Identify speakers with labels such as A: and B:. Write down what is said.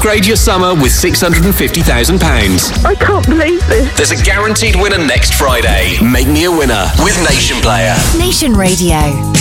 A: Upgrade your summer with £650,000.
B: I can't believe this.
A: There's a guaranteed winner next Friday. Make me a winner with Nation Player.
C: Nation Radio.